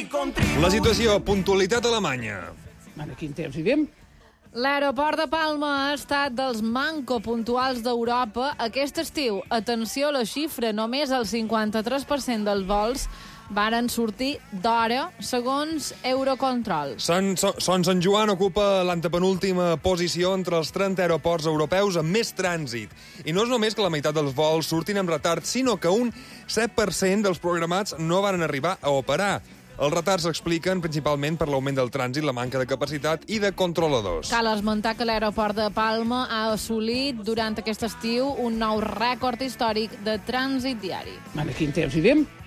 La situació, puntualitat a Alemanya. Bueno, quin temps vivim? L'aeroport de Palma ha estat dels manco puntuals d'Europa aquest estiu. Atenció a la xifra, només el 53% dels vols varen sortir d'hora, segons Eurocontrol. Son Sant Joan ocupa l'antepenúltima posició entre els 30 aeroports europeus amb més trànsit. I no és només que la meitat dels vols surtin amb retard, sinó que un 7% dels programats no varen arribar a operar. Els retards s'expliquen principalment per l'augment del trànsit, la manca de capacitat i de controladors. Cal esmentar que l'aeroport de Palma ha assolit durant aquest estiu un nou rècord històric de trànsit diari. Bueno, quin temps vivim?